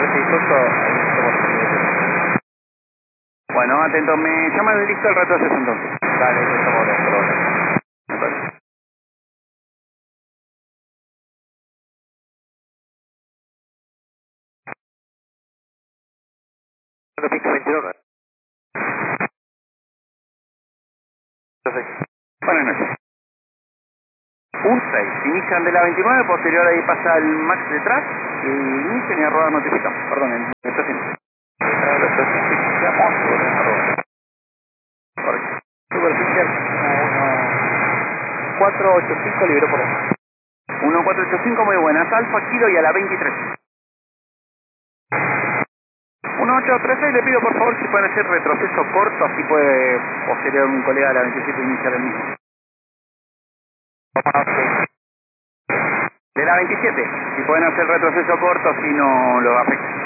13-18, ahí estamos en. Bueno, atento, me llama de listo el retroceso entonces. Dale, eso estamos dentro. Me parece. Pico 21. Perfecto. Buenas noches. Un 6, inician de la 29, posterior ahí pasa el Max detrás, y inician y a rodar notificamos, perdón, el estación. Correcto. Superficial 1485 liberó por ahí. 1485, muy buenas, Alfa Kilo y a la 23. 1836, le pido por favor si pueden hacer retroceso corto, así puede posterior un colega de la 27 iniciar el mismo. De la 27, si pueden hacer retroceso corto, así no lo afecta.